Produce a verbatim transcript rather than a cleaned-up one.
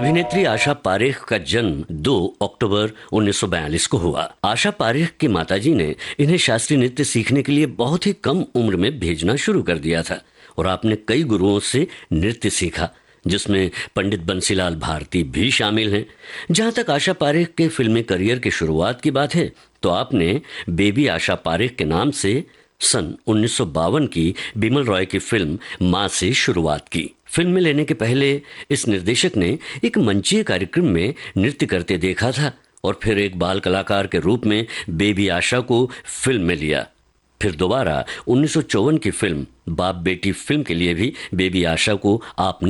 अभिनेत्री आशा पारेख का जन्म दो अक्टूबर उन्नीस सौ बयालीस को हुआ। आशा पारेख की माताजी ने इन्हें शास्त्रीय नृत्य सीखने के लिए बहुत ही कम उम्र में भेजना शुरू कर दिया था और आपने कई गुरुओं से नृत्य सीखा, जिसमें पंडित बंसीलाल भारती भी शामिल हैं। जहां तक आशा पारेख के फिल्मी करियर की शुरुआत की बात है, तो आपने बेबी आशा पारेख के नाम से सन उन्नीस सौ बावन की बिमल रॉय की फिल्म मां से शुरुआत की। फिल्म में लेने के पहले इस निर्देशक ने एक मंचीय कार्यक्रम में नृत्य करते देखा था और फिर एक बाल कलाकार के रूप में बेबी आशा को फिल्म में लिया। फिर दोबारा उन्नीस सौ चौवन की फिल्म बाप बेटी फिल्म के लिए भी बेबी आशा को आपने